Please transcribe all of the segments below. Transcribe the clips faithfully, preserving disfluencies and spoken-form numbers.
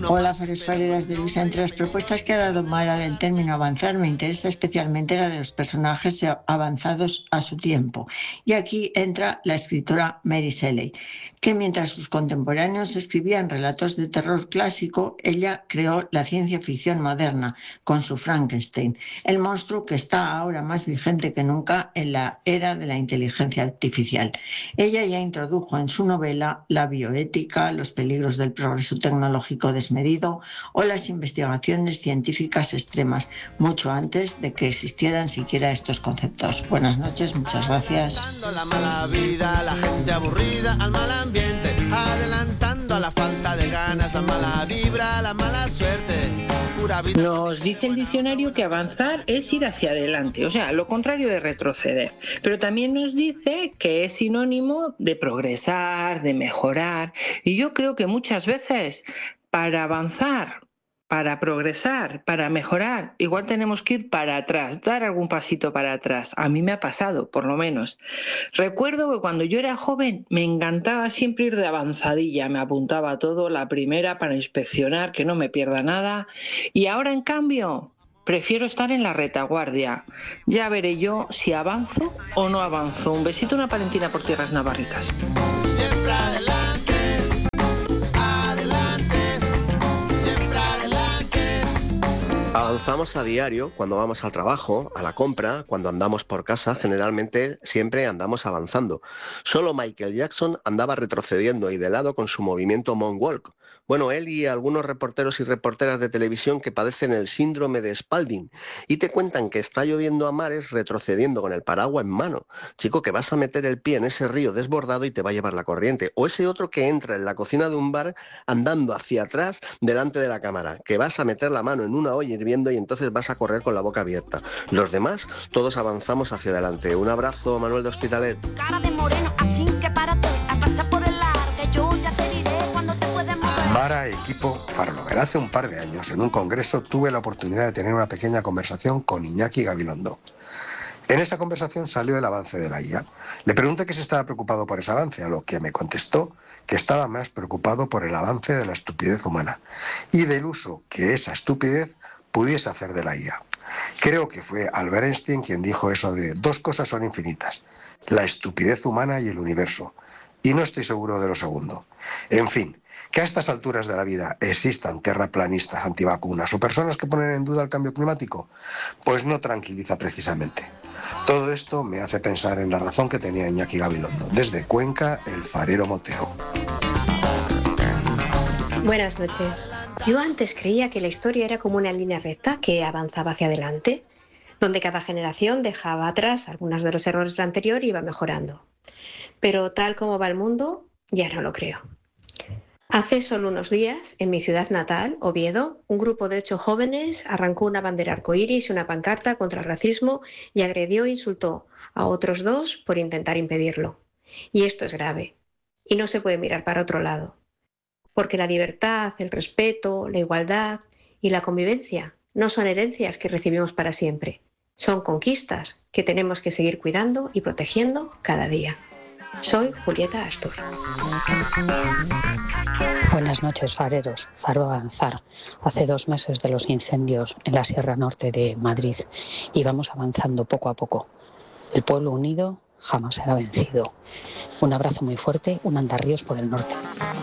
Hola, Fares Fareras de Luisa. Entre las propuestas que ha dado Mara del término avanzar, me interesa especialmente la de los personajes avanzados a su tiempo. Y aquí entra la escritora Mary Shelley, que mientras sus contemporáneos escribían relatos de terror clásico, ella creó la ciencia ficción moderna con su Frankenstein, el monstruo que está ahora más vigente que nunca en la era de la inteligencia artificial. Ella ya introdujo en su novela la bioética, los peligros del progreso tecnológico desmedido o las investigaciones científicas extremas, mucho antes de que existieran siquiera estos conceptos. Buenas noches, muchas gracias. La mala vida, la gente aburrida, al mal ambiente, adelantando a la falta de ganas, la mala vibra, la mala suerte. Nos dice el diccionario que avanzar es ir hacia adelante, o sea, lo contrario de retroceder. Pero también nos dice que es sinónimo de progresar, de mejorar. Y yo creo que muchas veces para avanzar, para progresar, para mejorar, igual tenemos que ir para atrás, dar algún pasito para atrás. A mí me ha pasado, por lo menos. Recuerdo que cuando yo era joven me encantaba siempre ir de avanzadilla, me apuntaba a todo, la primera para inspeccionar, que no me pierda nada. Y ahora, en cambio, prefiero estar en la retaguardia. Ya veré yo si avanzo o no avanzo. Un besito, una palentina por tierras navarritas. Siempre adelante. Avanzamos a diario cuando vamos al trabajo, a la compra, cuando andamos por casa, generalmente siempre andamos avanzando. Solo Michael Jackson andaba retrocediendo y de lado con su movimiento moonwalk. Bueno, él y algunos reporteros y reporteras de televisión que padecen el síndrome de Spalding y te cuentan que está lloviendo a mares retrocediendo con el paraguas en mano. Chico, que vas a meter el pie en ese río desbordado y te va a llevar la corriente. O ese otro que entra en la cocina de un bar andando hacia atrás delante de la cámara, que vas a meter la mano en una olla hirviendo y entonces vas a correr con la boca abierta. Los demás, todos avanzamos hacia adelante. Un abrazo, Manuel de Hospitalet. Cara de moreno, así que párate, a pasar por el ar, que yo ya te diré cuando te puedes mover. Mara, equipo, Farlover. Hace un par de años, en un congreso, tuve la oportunidad de tener una pequeña conversación con Iñaki Gabilondo. En esa conversación salió el avance de la I A. Le pregunté que si estaba preocupado por ese avance, a lo que me contestó que estaba más preocupado por el avance de la estupidez humana y del uso que esa estupidez pudiese hacer de la I A. Creo que fue Albert Einstein quien dijo eso de dos cosas son infinitas, la estupidez humana y el universo. Y no estoy seguro de lo segundo. En fin, que a estas alturas de la vida existan terraplanistas antivacunas o personas que ponen en duda el cambio climático, pues no tranquiliza precisamente. Todo esto me hace pensar en la razón que tenía Iñaki Gabilondo. Desde Cuenca, el farero motero. Buenas noches. Yo antes creía que la historia era como una línea recta que avanzaba hacia adelante, donde cada generación dejaba atrás algunos de los errores de la anterior y iba mejorando. Pero tal como va el mundo, ya no lo creo. Hace solo unos días, en mi ciudad natal, Oviedo, un grupo de ocho jóvenes arrancó una bandera arcoíris y una pancarta contra el racismo y agredió e insultó a otros dos por intentar impedirlo. Y esto es grave. Y no se puede mirar para otro lado. Porque la libertad, el respeto, la igualdad y la convivencia no son herencias que recibimos para siempre. Son conquistas que tenemos que seguir cuidando y protegiendo cada día. Soy Julieta Astur. Buenas noches, fareros. Faro Avanzar. Hace dos meses de los incendios en la Sierra Norte de Madrid y vamos avanzando poco a poco. El pueblo unido jamás será vencido. Un abrazo muy fuerte, un andarríos por el norte.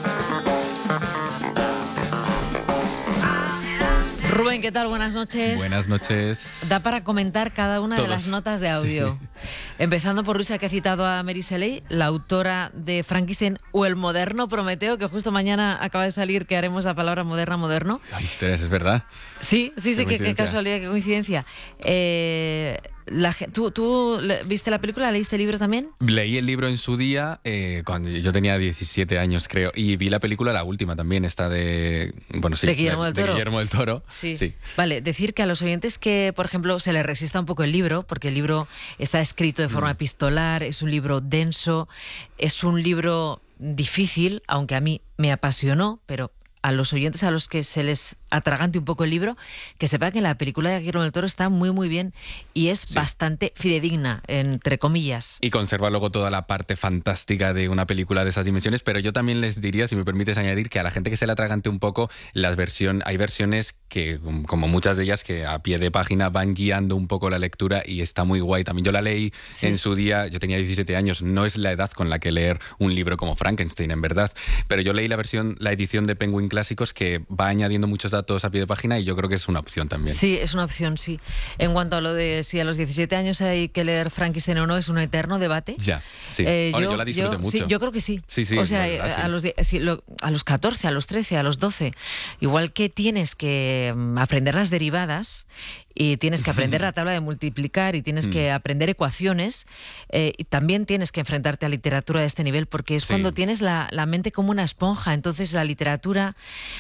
Rubén, ¿qué tal? Buenas noches. Buenas noches. Da para comentar cada una Todos. de las notas de audio. Sí. Empezando por Luisa, que ha citado a Mary Shelley, la autora de Frankenstein o el moderno Prometeo, que justo mañana acaba de salir, que haremos la palabra moderna, moderno. Las historias, es verdad. Sí, sí, sí, qué, qué casualidad, qué coincidencia. Eh... La, ¿tú, ¿Tú viste la película? ¿Leíste el libro también? Leí el libro en su día, eh, cuando yo tenía diecisiete años, creo, y vi la película, la última también, esta de... Bueno, sí, de Guillermo del Toro. De Guillermo del Toro. Sí. sí. Vale, decir que a los oyentes que, por ejemplo, se les resista un poco el libro, porque el libro está escrito de forma mm. epistolar, es un libro denso, es un libro difícil, aunque a mí me apasionó, pero a los oyentes a los que se les atragante un poco el libro, que sepa que la película de Guillermo del Toro está muy muy bien y es sí. bastante fidedigna, entre comillas. Y conserva luego toda la parte fantástica de una película de esas dimensiones, pero yo también les diría, si me permites añadir, que a la gente que se le atragante un poco, las versión, hay versiones que, como muchas de ellas, que a pie de página van guiando un poco la lectura y está muy guay. También yo la leí sí. en su día, yo tenía diecisiete años, no es la edad con la que leer un libro como Frankenstein, en verdad, pero yo leí la versión, la edición de Penguin Clásicos, que va añadiendo muchos datos a pie de página y yo creo que es una opción también. Sí, es una opción, sí. En cuanto a lo de si a los diecisiete años hay que leer Frankenstein o no, es un eterno debate. Ya, sí. Eh, Ahora, yo, yo la disfruté yo, mucho. Sí, yo creo que sí. Sí, sí, o sea, verdad, sí. a, los, sí, lo, a los catorce, a los trece, a los doce, igual que tienes que um, aprender las derivadas y tienes que aprender la tabla de multiplicar y tienes que aprender ecuaciones, eh, y también tienes que enfrentarte a literatura de este nivel, porque es sí. cuando tienes la, la mente como una esponja. Entonces la literatura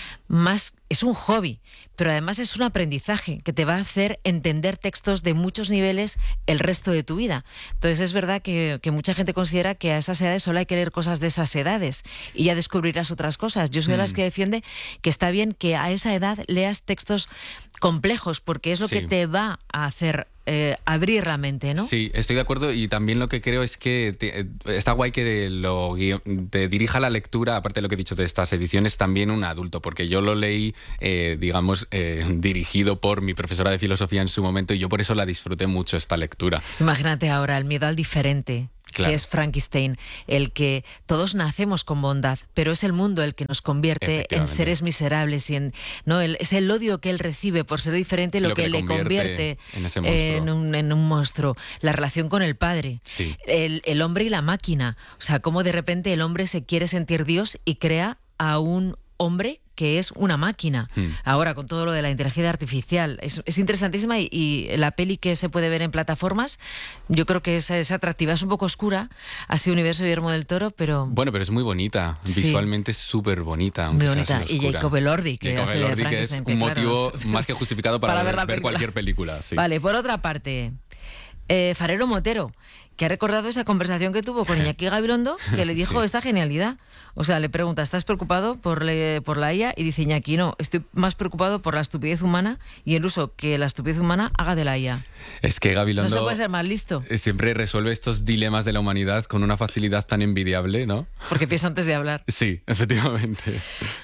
más es un hobby, pero además es un aprendizaje que te va a hacer entender textos de muchos niveles el resto de tu vida. Entonces es verdad que, que mucha gente considera que a esas edades solo hay que leer cosas de esas edades y ya descubrirás otras cosas. Yo soy de las que defiende que está bien que a esa edad leas textos complejos, porque es lo sí. que te va a hacer eh, abrir la mente, ¿no? Sí, estoy de acuerdo, y también lo que creo es que te, está guay que lo, te dirija la lectura, aparte de lo que he dicho de estas ediciones, también un adulto, porque yo lo leí, eh, digamos, eh, dirigido por mi profesora de filosofía en su momento, y yo por eso la disfruté mucho, esta lectura. Imagínate ahora el miedo al diferente. Claro. Que es Frankenstein, el que todos nacemos con bondad, pero es el mundo el que nos convierte en seres miserables, y en, ¿no? el, es el odio que él recibe por ser diferente lo, lo que, que le convierte, convierte en, en, un, en un monstruo. La relación con el padre, sí. el, el hombre y la máquina, o sea, cómo de repente el hombre se quiere sentir Dios y crea a un hombre que es una máquina. Hmm. Ahora, con todo lo de la inteligencia artificial, es, es interesantísima, y, y la peli que se puede ver en plataformas, yo creo que es, es atractiva, es un poco oscura, así universo Guillermo del Toro, pero... Bueno, pero es muy bonita, sí. visualmente es súper bonita. Muy bonita, y Jacob Elordi, que Jacob hace Elordi, de que es un claro, motivo más que justificado para, para ver, ver, ver cualquier película. Sí. Vale, por otra parte, eh, Farero Motero, que ha recordado esa conversación que tuvo con Iñaki Gabilondo, que le dijo sí. esta genialidad. O sea, le pregunta, ¿estás preocupado por, le, por la I A? Y dice Iñaki, no, estoy más preocupado por la estupidez humana y el uso que la estupidez humana haga de la I A. Es que Gabilondo... No se puede ser más listo. Siempre resuelve estos dilemas de la humanidad con una facilidad tan envidiable, ¿no? Porque piensa antes de hablar. Sí, efectivamente.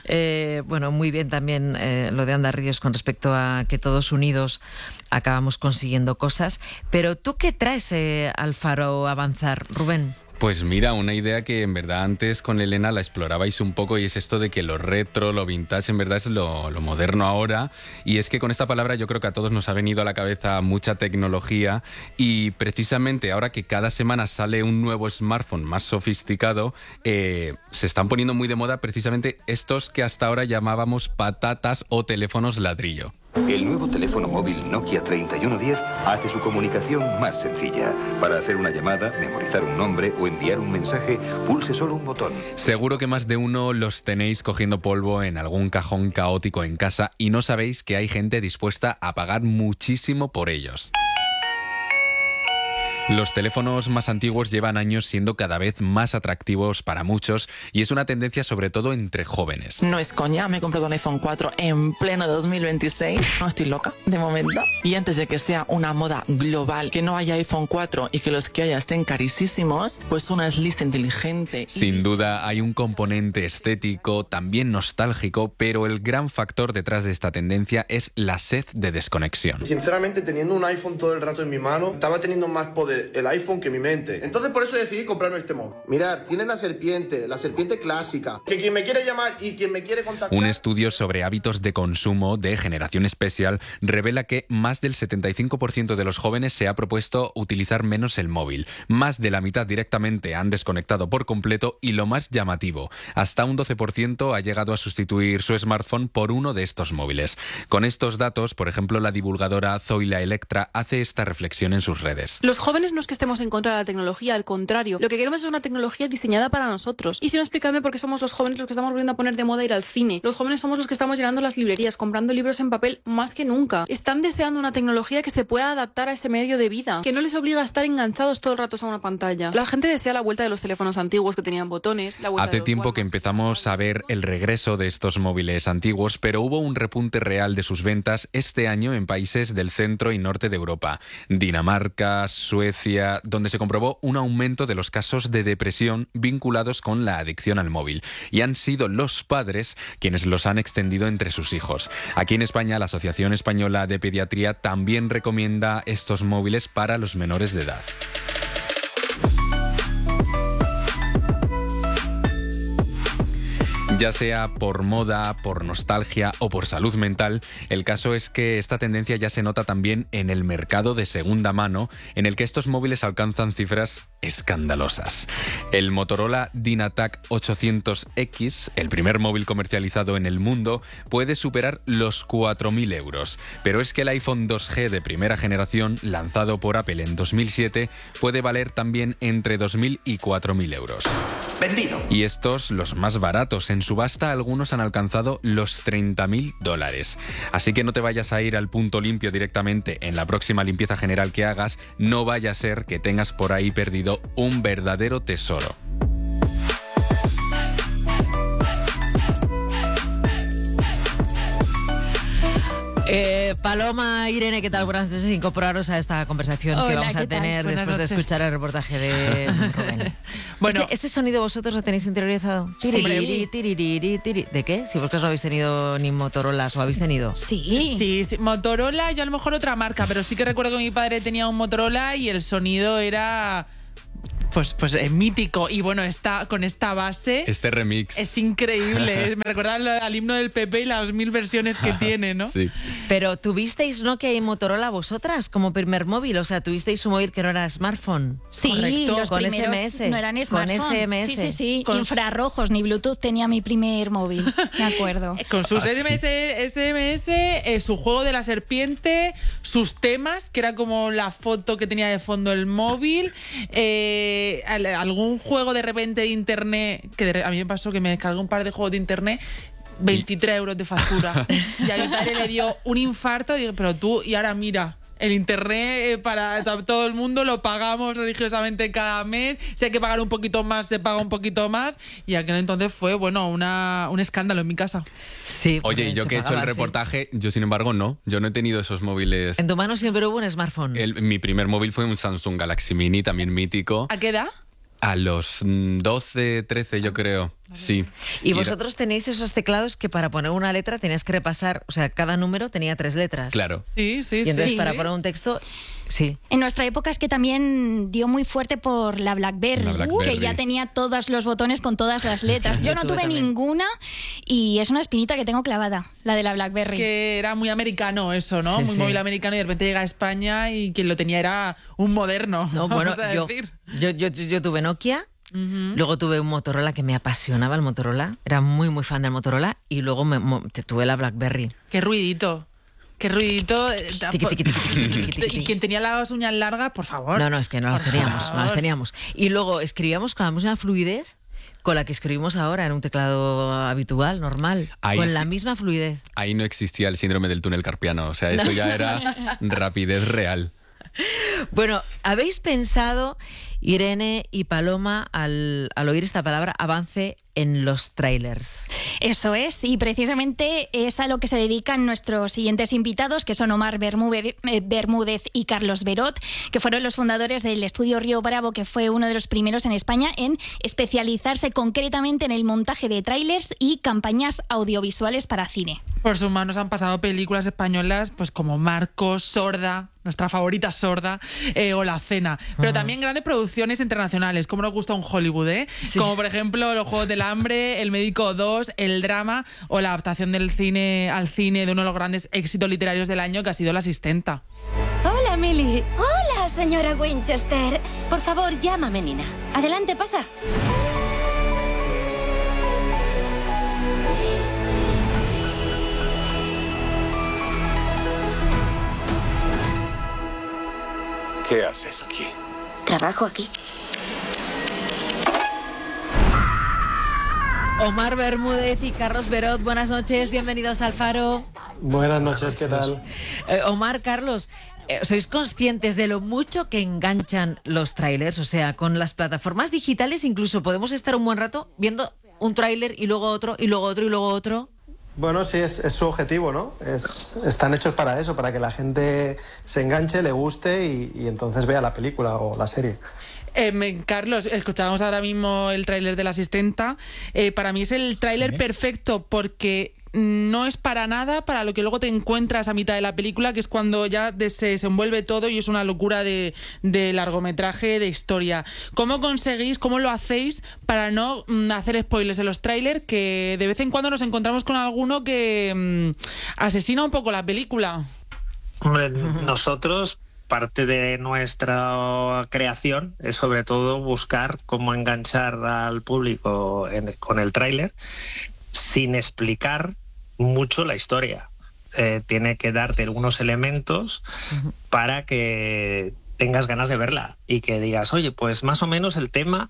Eh, bueno, muy bien también eh, lo de Anda Ríos con respecto a que todos unidos acabamos consiguiendo cosas. Pero ¿tú qué traes eh, al Faro Avanzar, Rubén? Pues mira, una idea que en verdad antes con Elena la explorabais un poco, y es esto de que lo retro, lo vintage, en verdad es lo, lo moderno ahora. Y es que con esta palabra yo creo que a todos nos ha venido a la cabeza mucha tecnología, y precisamente ahora que cada semana sale un nuevo smartphone más sofisticado, eh, se están poniendo muy de moda precisamente estos que hasta ahora llamábamos patatas o teléfonos ladrillo. El nuevo teléfono móvil Nokia treinta y uno diez hace su comunicación más sencilla. Para hacer una llamada, memorizar un nombre o enviar un mensaje, pulse solo un botón. Seguro que más de uno los tenéis cogiendo polvo en algún cajón caótico en casa y no sabéis que hay gente dispuesta a pagar muchísimo por ellos. Los teléfonos más antiguos llevan años siendo cada vez más atractivos para muchos, y es una tendencia sobre todo entre jóvenes. No es coña, me he comprado un iPhone cuatro en pleno dos mil veintiséis. No estoy loca, de momento. Y antes de que sea una moda global, que no haya iPhone cuatro y que los que haya estén carísimos, pues una es lista inteligente. Sin duda hay un componente estético, también nostálgico, pero el gran factor detrás de esta tendencia es la sed de desconexión. Sinceramente, teniendo un iPhone todo el rato en mi mano, estaba teniendo más poder el iPhone que mi mente. Entonces por eso decidí comprarme este móvil. Mirad, tiene la serpiente, la serpiente clásica. Que quien me quiere llamar y quien me quiere contactar... Un estudio sobre hábitos de consumo de Generación Especial revela que más del setenta y cinco por ciento de los jóvenes se ha propuesto utilizar menos el móvil. Más de la mitad directamente han desconectado por completo, y lo más llamativo, hasta un doce por ciento ha llegado a sustituir su smartphone por uno de estos móviles. Con estos datos, por ejemplo, la divulgadora Zoila Electra hace esta reflexión en sus redes. Los jóvenes jóvenes no es que estemos en contra de la tecnología, al contrario, lo que queremos es una tecnología diseñada para nosotros. Y si no, explícame por qué somos los jóvenes los que estamos volviendo a poner de moda ir al cine. Los jóvenes somos los que estamos llenando las librerías, comprando libros en papel más que nunca. Están deseando una tecnología que se pueda adaptar a ese medio de vida, que no les obliga a estar enganchados todo el rato a una pantalla. La gente desea la vuelta de los teléfonos antiguos que tenían botones, la vuelta Hace de los tiempo Walkman. que empezamos a ver el regreso de estos móviles antiguos, pero hubo un repunte real de sus ventas este año en países del centro y norte de Europa, Dinamarca, Suecia, donde se comprobó un aumento de los casos de depresión vinculados con la adicción al móvil. Y han sido los padres quienes los han extendido entre sus hijos. Aquí en España, la Asociación Española de Pediatría también recomienda estos móviles para los menores de edad. Ya sea por moda, por nostalgia o por salud mental, el caso es que esta tendencia ya se nota también en el mercado de segunda mano, en el que estos móviles alcanzan cifras escandalosas. El Motorola Dynatac ochocientos X, el primer móvil comercializado en el mundo, puede superar los cuatro mil euros. Pero es que el iPhone dos G de primera generación, lanzado por Apple en dos mil siete, puede valer también entre dos mil y cuatro mil euros. Vendido. Y estos, los más baratos, en subasta algunos han alcanzado los treinta mil dólares. Así que no te vayas a ir al punto limpio directamente en la próxima limpieza general que hagas, no vaya a ser que tengas por ahí perdido un verdadero tesoro. Eh, Paloma, Irene, ¿qué tal? Buenas noches, incorporaros a esta conversación Hola, que vamos a ¿qué tal? tener Buenas después de noches. escuchar el reportaje de Rubén. Bueno. ¿Este, este sonido vosotros lo tenéis interiorizado? Sí. Tiriri, tiriri, tiri. ¿De qué? Si vosotros no habéis tenido ni Motorolas, ¿o habéis tenido? Sí. Sí, sí. Motorola, yo a lo mejor otra marca, pero sí que recuerdo que mi padre tenía un Motorola y el sonido era... Pues, pues eh, mítico. Y bueno, está, con esta base... Este remix. Es increíble. Me recuerda al, al himno del P P y las mil versiones que tiene, ¿no? Sí. Pero tuvisteis Nokia y Motorola vosotras como primer móvil, o sea, tuvisteis un móvil que no era smartphone. Sí, Correcto. los Con primeros S M S. no eran Con smartphone. S M S. Sí, sí, sí. Con- Infrarrojos ni Bluetooth tenía mi primer móvil, me acuerdo. Con sus Ah, sí. S M S, S M S eh, su juego de la serpiente, sus temas, que era como la foto que tenía de fondo el móvil, eh, al- algún juego de repente de internet, que de re- a mí me pasó que me descargué un par de juegos de internet, veintitrés euros de factura. Y a mi padre le dio un infarto y digo, pero tú, y ahora mira... El internet eh, para to- todo el mundo lo pagamos religiosamente cada mes. Si hay que pagar un poquito más, se paga un poquito más. Y aquel entonces fue, bueno, una, un escándalo en mi casa. Sí. Oye, y yo se que he hecho pagaba, el sí. reportaje, yo sin embargo no. Yo no he tenido esos móviles. En tu mano siempre hubo un smartphone. El- mi primer móvil fue un Samsung Galaxy Mini, también mítico. ¿A qué edad? A los mm, doce, trece, yo creo. Sí. Y era- vosotros tenéis esos teclados que para poner una letra tenías que repasar, o sea, cada número tenía tres letras. Claro. Sí, sí, Y entonces sí. para poner un texto, sí. En nuestra época es que también dio muy fuerte por la BlackBerry, La BlackBerry. que ya tenía todos los botones con todas las letras. Yo Yo no tuve tuve también. ninguna y es una espinita que tengo clavada, la de la BlackBerry. Que era muy americano eso, ¿no? Sí, muy sí. móvil americano y de repente llega a España y quien lo tenía era un moderno. No, bueno, vamos a yo, decir. yo, yo, yo tuve Nokia. Ujú. Luego tuve un Motorola que me apasionaba el Motorola. Era muy, muy fan del Motorola. Y luego me, mo- te- tuve la BlackBerry. Qué ruidito. Qué ruidito. eh, Tiqui, tiqui, tiqui, tiqui, tiqui, tiqui, Y tiqui. quien tenía las uñas largas, por favor. No, no, es que no las Por teníamos, no las favor. teníamos. Y luego escribíamos con la misma fluidez con la que escribimos ahora en un teclado habitual, normal. Ahí con sí. la misma fluidez. Ahí no existía el síndrome del túnel carpiano. O sea, eso ya era rapidez real. Bueno, ¿habéis pensado, Irene y Paloma, al, al oír esta palabra, avance en los trailers? Eso es, y precisamente es a lo que se dedican nuestros siguientes invitados, que son Omar Bermúdez, eh, Bermúdez y Carlos Berot, que fueron los fundadores del estudio Río Bravo, que fue uno de los primeros en España en especializarse concretamente en el montaje de trailers y campañas audiovisuales para cine. Por sus manos han pasado películas españolas pues como Marcos, Sorda, nuestra favorita Sorda, eh, o La Cena. Pero Ujú. también grandes producciones internacionales, como nos gusta un Hollywood, ¿eh? Sí. Como por ejemplo Los Juegos del Hambre, El Médico dos, El Drama o la adaptación del cine al cine de uno de los grandes éxitos literarios del año, que ha sido La Asistenta. Hola, Millie. Hola, señora Winchester. Por favor, llámame Nina. Adelante, pasa. ¿Qué haces aquí? Trabajo aquí. Omar Bermúdez y Carlos Berot, buenas noches, bienvenidos al Faro. Buenas noches, ¿qué tal? Eh, Omar, Carlos, eh, ¿sois conscientes de lo mucho que enganchan los trailers? O sea, con las plataformas digitales incluso podemos estar un buen rato viendo un tráiler y luego otro, y luego otro, y luego otro. Bueno, sí, es, es su objetivo, ¿no? Es, están hechos para eso, para que la gente se enganche, le guste y, y entonces vea la película o la serie. Eh, Carlos, escuchábamos ahora mismo el tráiler de La Asistenta. Eh, para mí es el tráiler ¿Sí? perfecto porque no es para nada para lo que luego te encuentras a mitad de la película, que es cuando ya se desenvuelve todo y es una locura de, de largometraje, de historia. ¿Cómo conseguís, cómo lo hacéis para no mm, hacer spoilers en los trailers, que de vez en cuando nos encontramos con alguno que mm, asesina un poco la película? Hombre, nosotros... Parte de nuestra creación es sobre todo buscar cómo enganchar al público en, con el tráiler sin explicar mucho la historia. Eh, tiene que darte algunos elementos uh-huh. para que tengas ganas de verla y que digas, oye, pues más o menos el tema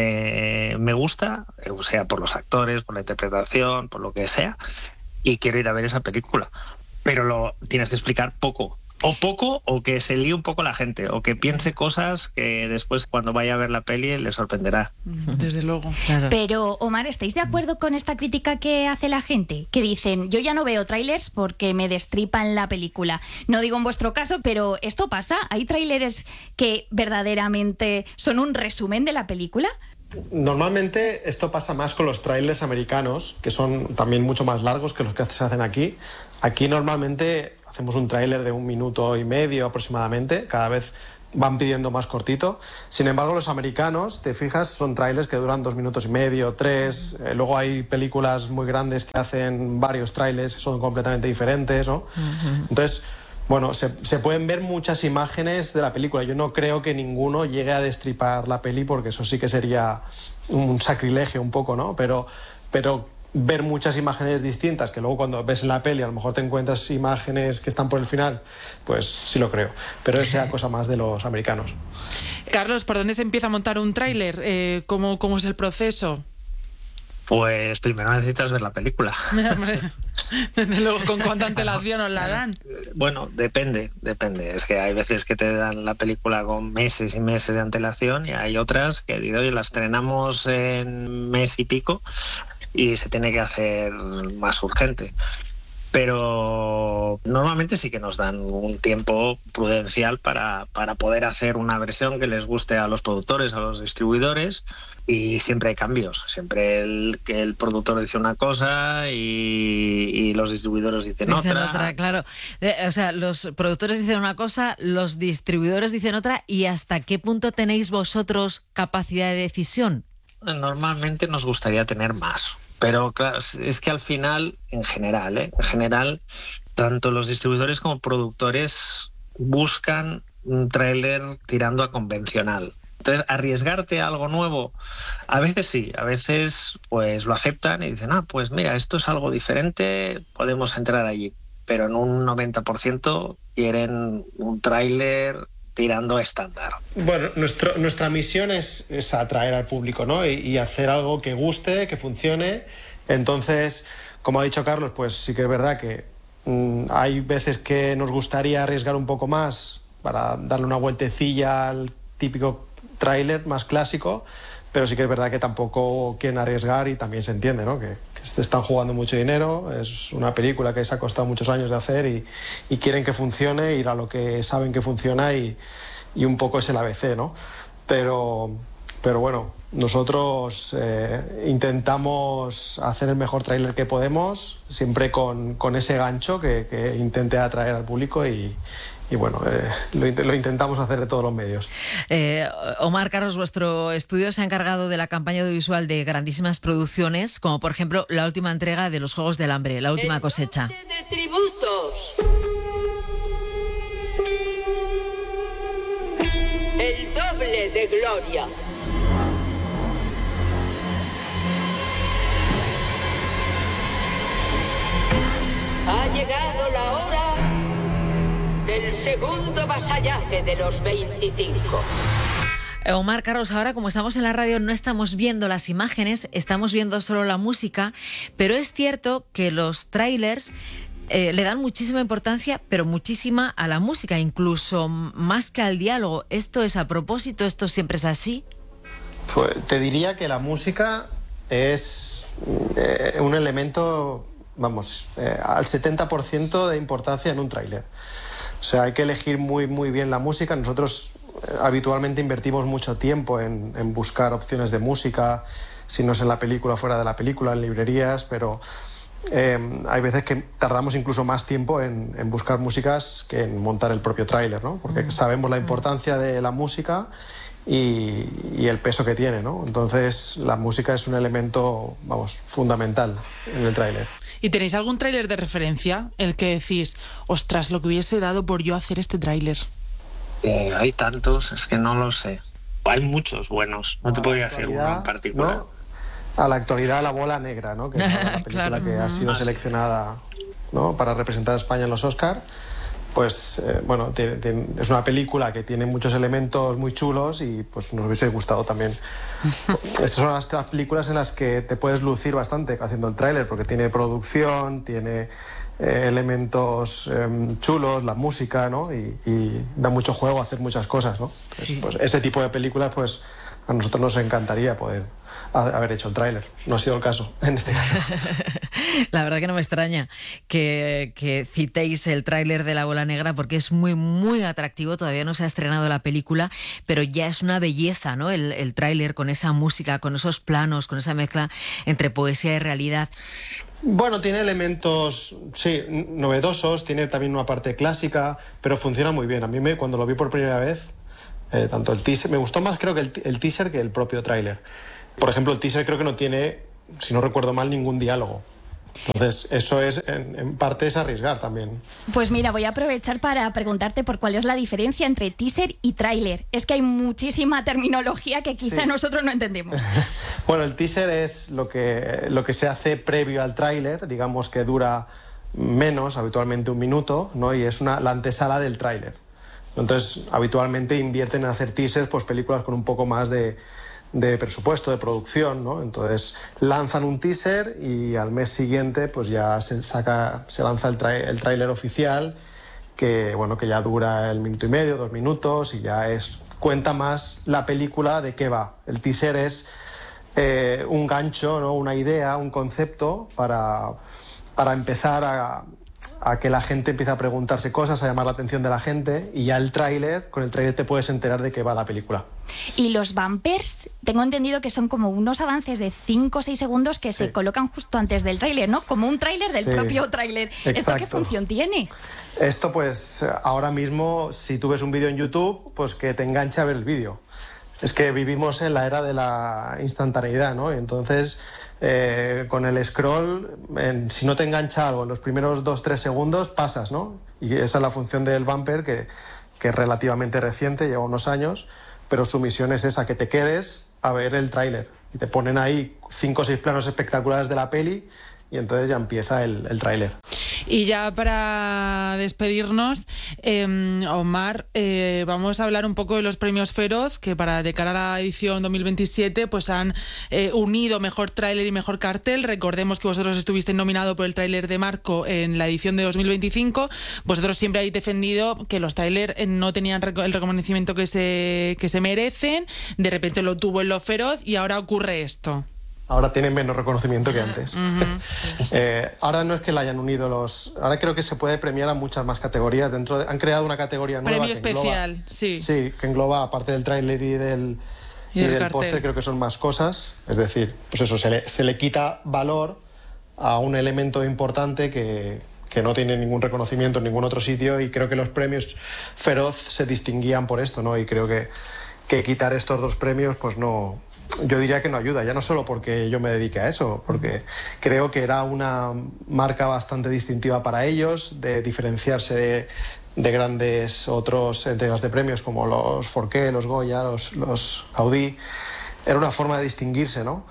me, me gusta, o sea, por los actores, por la interpretación, por lo que sea, y quiero ir a ver esa película. Pero lo tienes que explicar poco. O poco, o que se líe un poco la gente, o que piense cosas que después cuando vaya a ver la peli le sorprenderá. Desde luego. Claro. Pero, Omar, ¿estáis de acuerdo con esta crítica que hace la gente? Que dicen, yo ya no veo trailers porque me destripan la película. No digo en vuestro caso, pero ¿esto pasa? ¿Hay trailers que verdaderamente son un resumen de la película? Normalmente esto pasa más con los trailers americanos, que son también mucho más largos que los que se hacen aquí. Aquí normalmente hacemos un tráiler de un minuto y medio aproximadamente, cada vez van pidiendo más cortito. Sin embargo, los americanos, te fijas, son trailers que duran dos minutos y medio, tres. Eh, luego hay películas muy grandes que hacen varios trailers, son completamente diferentes, ¿no? Uh-huh. Entonces, bueno, se, se pueden ver muchas imágenes de la película. Yo no creo que ninguno llegue a destripar la peli, porque eso sí que sería un sacrilegio un poco, ¿no? Pero, pero ver muchas imágenes distintas, que luego cuando ves en la peli a lo mejor te encuentras imágenes que están por el final, pues sí lo creo. Pero esa cosa más de los americanos. Carlos, ¿por dónde se empieza a montar un tráiler? Eh, ¿cómo, ¿Cómo es el proceso? Pues primero necesitas ver la película. Desde luego, ¿con cuánta antelación os la dan? Bueno, depende, depende. Es que hay veces que te dan la película con meses y meses de antelación y hay otras que digo, oye, la estrenamos en mes y pico y se tiene que hacer más urgente. Pero normalmente sí que nos dan un tiempo prudencial para, para poder hacer una versión que les guste a los productores, a los distribuidores, y siempre hay cambios. Siempre el, que el productor dice una cosa y, y los distribuidores dicen, dicen otra. otra. Claro, o sea, los productores dicen una cosa, los distribuidores dicen otra, ¿y hasta qué punto tenéis vosotros capacidad de decisión? Normalmente nos gustaría tener más. Pero claro, es que al final, en general, ¿eh? en general, tanto los distribuidores como productores buscan un tráiler tirando a convencional. Entonces, arriesgarte a algo nuevo, a veces sí, a veces pues lo aceptan y dicen, ah, pues mira, esto es algo diferente, podemos entrar allí. Pero en un noventa por ciento quieren un tráiler tirando estándar. Bueno, nuestro, nuestra misión es, es atraer al público, ¿no? Y, y hacer algo que guste, que funcione. Entonces, como ha dicho Carlos, pues sí que es verdad que mmm, hay veces que nos gustaría arriesgar un poco más para darle una vueltecilla al típico tráiler más clásico, pero sí que es verdad que tampoco quieren arriesgar y también se entiende, ¿no? Que, que se están jugando mucho dinero, es una película que se ha costado muchos años de hacer y, y quieren que funcione, ir a lo que saben que funciona y, y un poco es el A B C, ¿no? Pero, pero bueno, nosotros eh, intentamos hacer el mejor tráiler que podemos, siempre con, con ese gancho que, que intente atraer al público y Y bueno, eh, lo, lo intentamos hacer de todos los medios. Eh, Omar, Carlos, vuestro estudio se ha encargado de la campaña audiovisual de grandísimas producciones, como por ejemplo la última entrega de Los Juegos del Hambre, La Última Cosecha. De tributos. El doble de gloria. Ha llegado la hora del segundo vasallaje de los veinticinco. Omar, Carlos, ahora como estamos en la radio no estamos viendo las imágenes, estamos viendo solo la música, pero es cierto que los trailers eh, le dan muchísima importancia, pero muchísima a la música, incluso más que al diálogo. ¿Esto es a propósito? ¿Esto siempre es así? Pues te diría que la música es eh, un elemento, vamos, eh, al setenta por ciento de importancia en un tráiler. O sea, hay que elegir muy, muy bien la música. Nosotros eh, habitualmente invertimos mucho tiempo en, en buscar opciones de música, si no es en la película, fuera de la película, en librerías, pero eh, hay veces que tardamos incluso más tiempo en, en buscar músicas que en montar el propio tráiler, ¿no? Porque mm. sabemos la importancia de la música y, y el peso que tiene, ¿no? Entonces, la música es un elemento, vamos, fundamental en el tráiler. ¿Y tenéis algún tráiler de referencia el que decís, ostras, lo que hubiese dado por yo hacer este tráiler? Eh, hay tantos, es que no lo sé. Hay muchos buenos, no te podría decir uno en particular. ¿No? A la actualidad, La Bola Negra, ¿no? Que es la película claro. que ha sido ah, seleccionada, ¿no? para representar a España en los Oscar. Pues, eh, bueno, tiene, tiene, es una película que tiene muchos elementos muy chulos y pues nos hubiese gustado también. Estas son las tres películas en las que te puedes lucir bastante haciendo el tráiler, porque tiene producción, tiene eh, elementos eh, chulos, la música, ¿no? Y, y da mucho juego a hacer muchas cosas, ¿no? Sí. Pues, pues, ese tipo de películas, pues a nosotros nos encantaría poder haber hecho el tráiler. No ha sido el caso, en este caso. La verdad que no me extraña que, que citéis el tráiler de La Bola Negra, porque es muy, muy atractivo. Todavía no se ha estrenado la película, pero ya es una belleza, ¿no? El, el tráiler con esa música, con esos planos, con esa mezcla entre poesía y realidad. Bueno, tiene elementos, sí, novedosos, tiene también una parte clásica, pero funciona muy bien. A mí me, cuando lo vi por primera vez, eh, tanto el teaser, me gustó más creo que el, el teaser que el propio tráiler. Por ejemplo, el teaser creo que no tiene, si no recuerdo mal, ningún diálogo. Entonces, eso es, en, en parte es arriesgar también. Pues mira, voy a aprovechar para preguntarte por cuál es la diferencia entre teaser y tráiler. Es que hay muchísima terminología que quizá sí. nosotros no entendemos. Bueno, el teaser es lo que, lo que se hace previo al tráiler, digamos que dura menos, habitualmente un minuto, ¿no? Y es una, la antesala del tráiler. Entonces, habitualmente invierten en hacer teasers, pues películas con un poco más de... de presupuesto, de producción, ¿no? Entonces lanzan un teaser y al mes siguiente pues ya se saca, se lanza el, tra el tráiler oficial que, bueno, que ya dura el minuto y medio, dos minutos y ya es, cuenta más la película de qué va. El teaser es eh, un gancho, ¿no? Una idea, un concepto para, para empezar a, a que la gente empiece a preguntarse cosas, a llamar la atención de la gente y ya el tráiler, con el tráiler te puedes enterar de qué va la película. Y los bumpers, tengo entendido que son como unos avances de cinco o seis segundos que sí. se colocan justo antes del tráiler, ¿no? Como un tráiler del sí. propio tráiler. ¿Esto qué función tiene? Esto pues ahora mismo, si tú ves un vídeo en YouTube, pues que te enganche a ver el vídeo. Es que vivimos en la era de la instantaneidad, ¿no? Y entonces, eh, con el scroll, en, si no te engancha algo en los primeros dos tres segundos, pasas, ¿no? Y esa es la función del bumper, que, que es relativamente reciente, lleva unos años, pero su misión es esa, que te quedes a ver el tráiler. Y te ponen ahí cinco o seis planos espectaculares de la peli y entonces ya empieza el, el tráiler. Y ya para despedirnos, eh, Omar, eh, vamos a hablar un poco de los premios Feroz, que para de cara a la edición dos mil veintisiete pues han eh, unido mejor tráiler y mejor cartel. Recordemos que vosotros estuvisteis nominado por el tráiler de Marco en la edición de dos mil veinticinco. Vosotros siempre habéis defendido que los tráilers no tenían el reconocimiento que se, que se merecen. De repente lo tuvo en los Feroz y ahora ocurre esto. Ahora tienen menos reconocimiento que antes. Uh-huh. eh, ahora no es que la hayan unido los... Ahora creo que se puede premiar a muchas más categorías. Dentro de, han creado una categoría nueva. Premio que especial, engloba, sí. Sí, que engloba, aparte del tráiler y del, y, y del póster, creo que son más cosas. Es decir, pues eso, se le, se le quita valor a un elemento importante que, que no tiene ningún reconocimiento en ningún otro sitio, y creo que los premios Feroz se distinguían por esto, ¿no? Y creo que, que quitar estos dos premios, pues no... Yo diría que no ayuda, ya no solo porque yo me dedique a eso, porque creo que era una marca bastante distintiva para ellos, de diferenciarse de, de grandes otros entregas de premios como los Forqué, los Goya, los, los Gaudí. Era una forma de distinguirse, ¿no?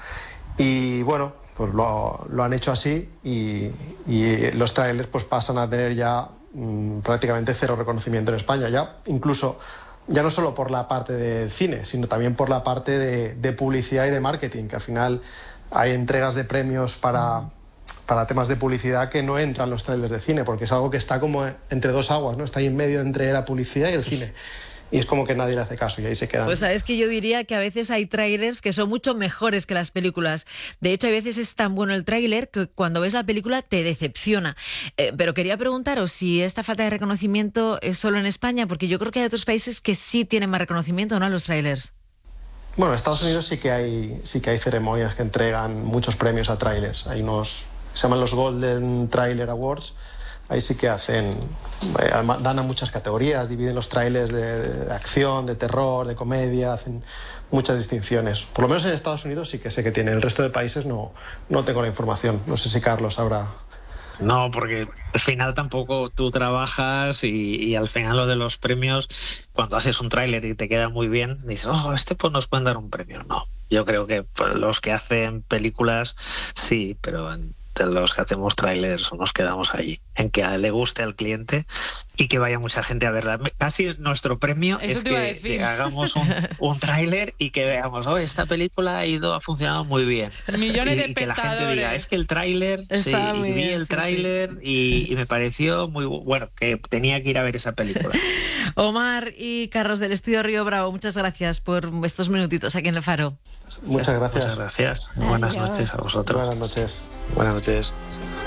Y bueno, pues lo, lo han hecho así y, y los trailers pues pasan a tener ya mmm, prácticamente cero reconocimiento en España. Ya incluso ya no solo por la parte de cine, sino también por la parte de, de publicidad y de marketing, que al final hay entregas de premios para, para temas de publicidad que no entran en los trailers de cine, porque es algo que está como entre dos aguas, ¿no? Está ahí en medio entre la publicidad y el cine. Y es como que nadie le hace caso y ahí se quedan. Pues sabes que yo diría que a veces hay trailers que son mucho mejores que las películas. De hecho, a veces es tan bueno el tráiler que cuando ves la película te decepciona. Eh, pero quería preguntaros si esta falta de reconocimiento es solo en España, porque yo creo que hay otros países que sí tienen más reconocimiento, ¿no?, a los trailers. Bueno, en Estados Unidos sí que hay, sí que hay ceremonias que entregan muchos premios a trailers. Hay unos, se llaman los Golden Trailer Awards. Ahí sí que hacen, dan a muchas categorías, dividen los trailers de, de acción, de terror, de comedia, hacen muchas distinciones. Por lo menos en Estados Unidos sí que sé que tienen. El resto de países no, no tengo la información. No sé si Carlos sabrá. No, porque al final tampoco tú trabajas y, y al final lo de los premios, cuando haces un tráiler y te queda muy bien, dices, oh, este pues nos pueden dar un premio. No, yo creo que pues, los que hacen películas sí, pero en de los que hacemos trailers nos quedamos ahí, en que le guste al cliente y que vaya mucha gente a verla. Casi nuestro premio Eso es que, que hagamos un, un tráiler y que veamos, oh, esta película ha ido, ha funcionado muy bien. Millones y, de y que la gente diga, es que el tráiler, sí, vi bien, el sí, tráiler sí. y, y me pareció muy bueno, que tenía que ir a ver esa película. Omar y Carlos del Estudio Río Bravo, muchas gracias por estos minutitos aquí en El Faro. Muchas gracias. Muchas gracias. Buenas noches a vosotros. Buenas noches. Buenas noches.